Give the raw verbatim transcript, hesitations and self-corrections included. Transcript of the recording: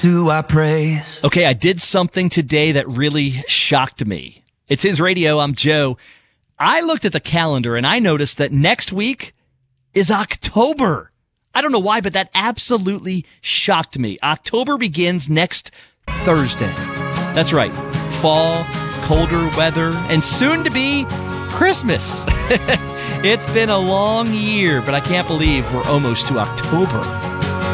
do I praise? Okay, I did something today that really shocked me. It's His Radio. I'm Joe. I looked at the calendar and I noticed that next week is October. I don't know why, but that absolutely shocked me. October begins next Thursday. That's right. Fall, colder weather, and soon to be Christmas. It's been a long year, but I can't believe we're almost to October.